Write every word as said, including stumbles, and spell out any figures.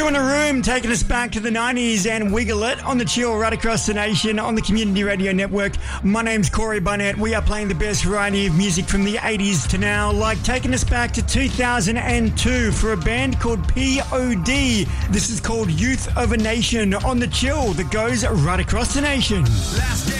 Two in a Room, taking us back to the nineties and Wiggle It on the Chill right across the nation on the Community Radio Network. My name's Corey Barnett. We are playing the best variety of music from the eighties to now, like taking us back to two thousand two for a band called P O D. This is called Youth of a Nation on the Chill that goes right across the nation. Last day